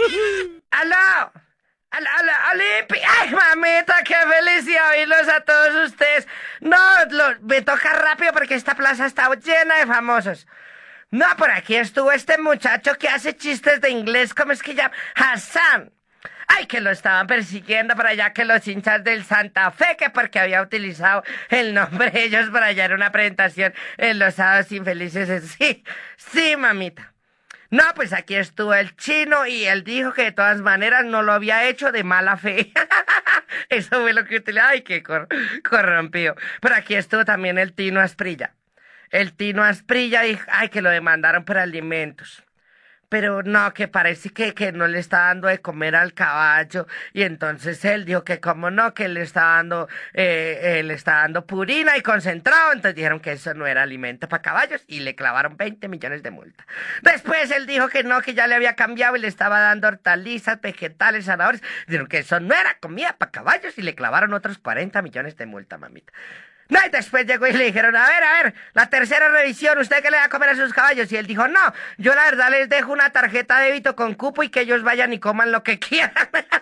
¡Aló! ¡Aló, Olimpi! ¡Ay, mamita, qué felicidad oírlos a todos ustedes! No, me toca rápido porque esta plaza está llena de famosos. No, por aquí estuvo este muchacho que hace chistes de inglés, ¿cómo es que llama? Hassan. Ay, que lo estaban persiguiendo para allá, que los hinchas del Santa Fe, que porque había utilizado el nombre de ellos para allá en una presentación en los Sábados Infelices. Sí, sí, mamita. No, pues aquí estuvo el chino y él dijo que de todas maneras no lo había hecho de mala fe. Eso fue lo que utilizó. Ay, qué corrompido. Pero aquí estuvo también el Tino Asprilla. El Tino Asprilla dijo, ay, que lo demandaron por alimentos. Pero no, que parece que no le está dando de comer al caballo. Y entonces él dijo que como no, que le está dando purina y concentrado. Entonces dijeron que eso no era alimento para caballos y le clavaron 20 millones de multa. Después él dijo que no, que ya le había cambiado y le estaba dando hortalizas, vegetales, zanahorias. Dijeron que eso no era comida para caballos y le clavaron otros 40 millones de multa, mamita. No, y después llegó y le dijeron, a ver, la tercera revisión, ¿usted qué le va a comer a sus caballos? Y él dijo, no, yo la verdad les dejo una tarjeta de débito con cupo y que ellos vayan y coman lo que quieran.